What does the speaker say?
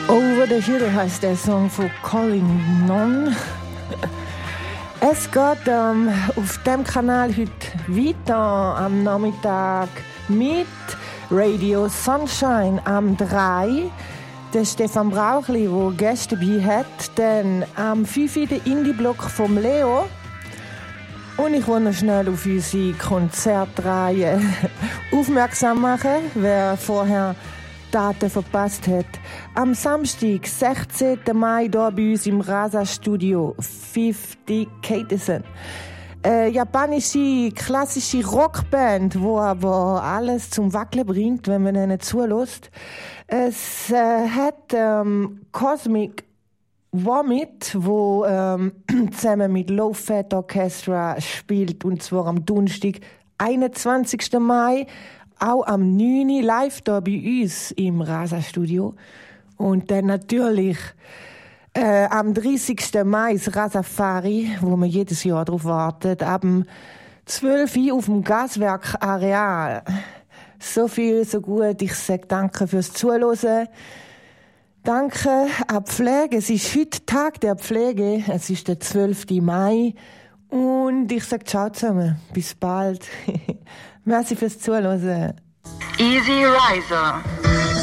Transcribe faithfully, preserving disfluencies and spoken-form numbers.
Over the Hill heißt der Song von Calling Non. Es geht ähm, auf dem Kanal heute weiter am Nachmittag mit Radio Sunshine am drei. Der Stefan Brauchli, der Gäste dabei hat. Dann am fünf der Indie-Block vom Leo. Und ich will noch schnell auf unsere Konzertreihe aufmerksam machen, wer vorher Daten verpasst hat. Am Samstag, sechzehnten Mai, hier bei uns im Rasa Studio, fünfzig Katesen. Eine japanische, klassische Rockband, die aber alles zum Wackeln bringt, wenn man ihnen zulässt. Es äh, hat ähm, Cosmic Vomit, wo ähm, zusammen mit Low Fat Orchestra spielt, und zwar am Donnerstag, einundzwanzigsten Mai, auch am neun live hier bei uns im Rasa Studio. Und dann natürlich äh, am dreißigsten Mai das Rasafari, wo man jedes Jahr darauf wartet, ab zwölf Uhr auf dem Gaswerk Areal. So viel, so gut. Ich sage danke fürs Zuhören. Danke an die Pflege. Es ist heute Tag der Pflege. Es ist der zwölften Mai. Und ich sage ciao zusammen. Bis bald. Merci fürs Zuhören. Easy Riser.